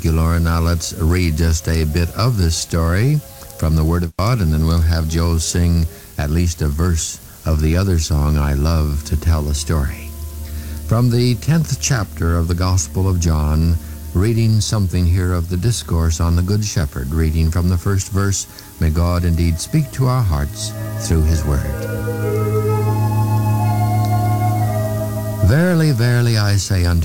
Thank you, Laura. Now let's read just a bit of this story from the Word of God, and then we'll have Joe sing at least a verse of the other song, I Love to Tell a Story. From the 10th chapter of the Gospel of John, reading something here of the discourse on the Good Shepherd, reading from the first verse. May God indeed speak to our hearts through His Word. Verily, verily, I say unto